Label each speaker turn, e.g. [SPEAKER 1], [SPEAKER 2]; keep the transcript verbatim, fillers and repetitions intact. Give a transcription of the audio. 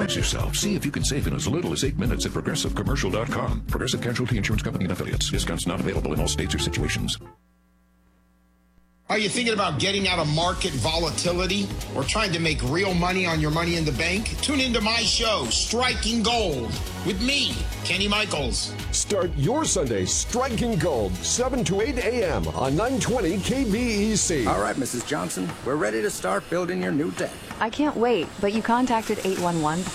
[SPEAKER 1] Relax yourself. See if you can save in as little as eight minutes at progressive commercial dot com. Progressive Casualty Insurance Company and affiliates. Discounts not available in all states or situations.
[SPEAKER 2] Are you thinking about getting out of market volatility or trying to make real money on your money in the bank? Tune into my show, Striking Gold, with me, Kenny Michaels.
[SPEAKER 3] Start your Sunday striking gold, seven to eight a.m. on nine twenty K B E C.
[SPEAKER 4] All right, Missus Johnson, we're ready to start building your new deck.
[SPEAKER 5] I can't wait, but you contacted eight one one before